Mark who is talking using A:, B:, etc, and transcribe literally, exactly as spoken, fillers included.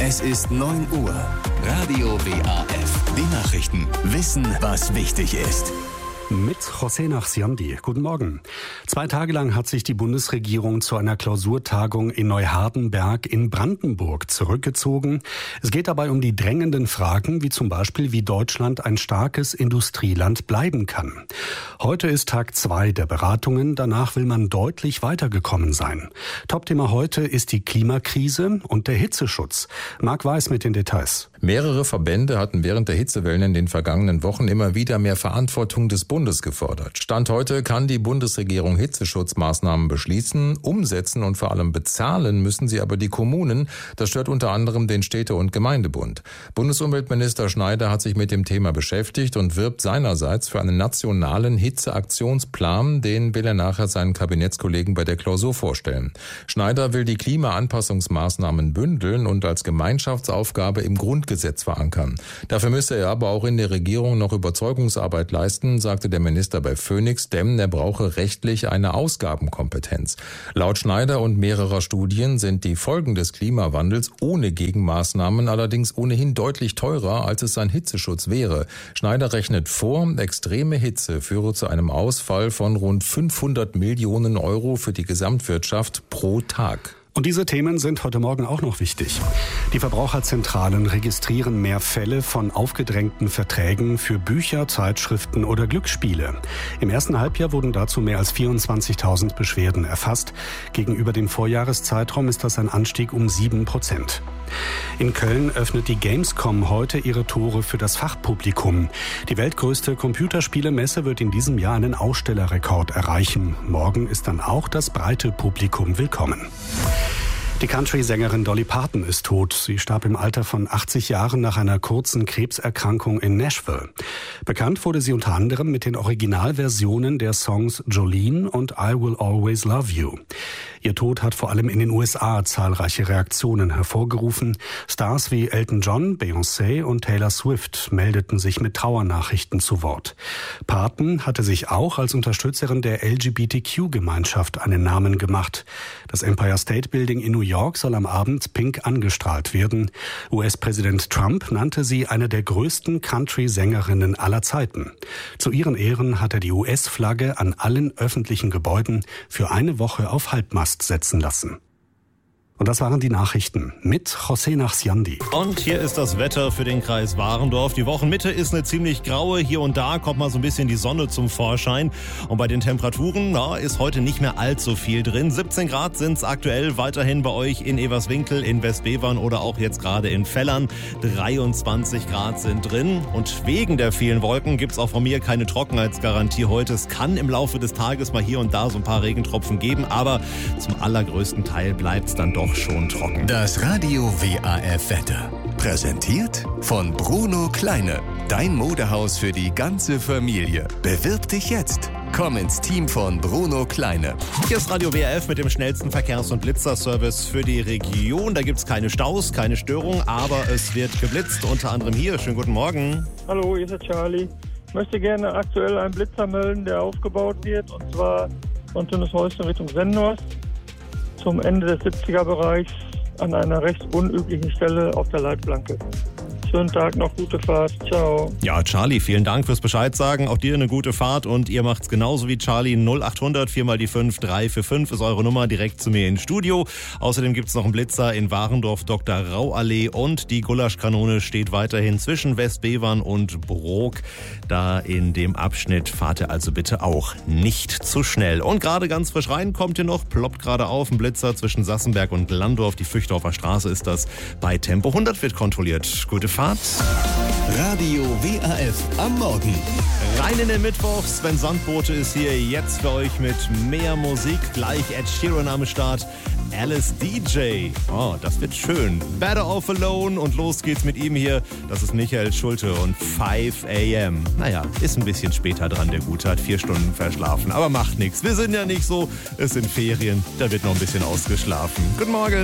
A: Es ist neun Uhr. Radio W A F. Die Nachrichten. Wissen, was wichtig ist.
B: Mit José Nachsiandi. Guten Morgen. Zwei Tage lang hat sich die Bundesregierung zu einer Klausurtagung in Neuhardenberg in Brandenburg zurückgezogen. Es geht dabei um die drängenden Fragen, wie zum Beispiel, wie Deutschland ein starkes Industrieland bleiben kann. Heute ist Tag zwei der Beratungen. Danach will man deutlich weitergekommen sein. Topthema heute ist die Klimakrise und der Hitzeschutz. Marc Weiß mit den Details.
C: Mehrere Verbände hatten während der Hitzewellen in den vergangenen Wochen immer wieder mehr Verantwortung des Bundes gefordert. Stand heute kann die Bundesregierung Hitzeschutzmaßnahmen beschließen, umsetzen und vor allem bezahlen müssen sie aber die Kommunen. Das stört unter anderem den Städte- und Gemeindebund. Bundesumweltminister Schneider hat sich mit dem Thema beschäftigt und wirbt seinerseits für einen nationalen Hitzeaktionsplan. Den will er nachher seinen Kabinettskollegen bei der Klausur vorstellen. Schneider will die Klimaanpassungsmaßnahmen bündeln und als Gemeinschaftsaufgabe im Grundgesetz verankern. Dafür müsse er aber auch in der Regierung noch Überzeugungsarbeit leisten, sagte der Minister bei Phoenix, denn er brauche rechtlich eine Ausgabenkompetenz. Laut Schneider und mehrerer Studien sind die Folgen des Klimawandels ohne Gegenmaßnahmen allerdings ohnehin deutlich teurer, als es ein Hitzeschutz wäre. Schneider rechnet vor, extreme Hitze führe zu einem Ausfall von rund fünfhundert Millionen Euro für die Gesamtwirtschaft pro Tag.
B: Und diese Themen sind heute Morgen auch noch wichtig. Die Verbraucherzentralen registrieren mehr Fälle von aufgedrängten Verträgen für Bücher, Zeitschriften oder Glücksspiele. Im ersten Halbjahr wurden dazu mehr als vierundzwanzigtausend Beschwerden erfasst. Gegenüber dem Vorjahreszeitraum ist das ein Anstieg um sieben Prozent. In Köln öffnet die Gamescom heute ihre Tore für das Fachpublikum. Die weltgrößte Computerspielemesse wird in diesem Jahr einen Ausstellerrekord erreichen. Morgen ist dann auch das breite Publikum willkommen. Die Country-Sängerin Dolly Parton ist tot. Sie starb im Alter von achtzig Jahren nach einer kurzen Krebserkrankung in Nashville. Bekannt wurde sie unter anderem mit den Originalversionen der Songs Jolene und I Will Always Love You. Ihr Tod hat vor allem in den U S A zahlreiche Reaktionen hervorgerufen. Stars wie Elton John, Beyoncé und Taylor Swift meldeten sich mit Trauernachrichten zu Wort. Parton hatte sich auch als Unterstützerin der L G B T Q-Gemeinschaft einen Namen gemacht. Das Empire State Building in New York soll am Abend pink angestrahlt werden. U S-Präsident Trump nannte sie eine der größten Country-Sängerinnen aller Zeiten. Zu ihren Ehren hat er die U S-Flagge an allen öffentlichen Gebäuden für eine Woche auf Halbmast setzen lassen. Und das waren die Nachrichten mit José Nachsiandi.
D: Und hier ist das Wetter für den Kreis Warendorf. Die Wochenmitte ist eine ziemlich graue. Hier und da kommt mal so ein bisschen die Sonne zum Vorschein. Und bei den Temperaturen na, ist heute nicht mehr allzu viel drin. siebzehn Grad sind es aktuell weiterhin bei euch in Everswinkel, in Westbevern oder auch jetzt gerade in Fellern. dreiundzwanzig Grad sind drin. Und wegen der vielen Wolken gibt es auch von mir keine Trockenheitsgarantie heute. Es kann im Laufe des Tages mal hier und da so ein paar Regentropfen geben. Aber zum allergrößten Teil bleibt es dann doch schon trocken.
A: Das Radio W A F Wetter. Präsentiert von Bruno Kleine. Dein Modehaus für die ganze Familie. Bewirb dich jetzt. Komm ins Team von Bruno Kleine.
D: Hier ist Radio W A F mit dem schnellsten Verkehrs- und Blitzerservice für die Region. Da gibt es keine Staus, keine Störung, aber es wird geblitzt. Unter anderem hier. Schönen guten Morgen.
E: Hallo, hier ist der Charlie. Ich möchte gerne aktuell einen Blitzer melden, der aufgebaut wird. Und zwar von Tönnieshäusen Richtung Sendhorst. Zum Ende des siebziger-Bereichs an einer recht unüblichen Stelle auf der Leitplanke. Schönen Tag noch, gute Fahrt, ciao.
D: Ja, Charlie, vielen Dank fürs Bescheid sagen. Auch dir eine gute Fahrt und ihr macht's genauso wie Charlie. null acht hundert vier mal die fünf drei vier fünf ist eure Nummer direkt zu mir ins Studio. Außerdem gibt's noch einen Blitzer in Warendorf, Doktor Rau-Allee und die Gulaschkanone steht weiterhin zwischen Westbevern und Brok. Da in dem Abschnitt fahrt ihr also bitte auch nicht zu schnell. Und gerade ganz frisch rein kommt ihr noch, ploppt gerade auf, ein Blitzer zwischen Sassenberg und Landorf. Die Füchtdorfer Straße ist das. Bei Tempo hundert wird kontrolliert. Gute Fahrt.
A: Radio W A F am Morgen.
D: Rein in den Mittwoch. Sven Sandbote ist hier jetzt für euch mit mehr Musik. Gleich Ed Sheeran am Start. Alice D J. Oh, das wird schön. Better Off Alone und los geht's mit ihm hier. Das ist Michael Schulte und five a m. Naja, ist ein bisschen später dran, der Gute hat vier Stunden verschlafen. Aber macht nichts. Wir sind ja nicht so. Es sind Ferien. Da wird noch ein bisschen ausgeschlafen. Guten Morgen.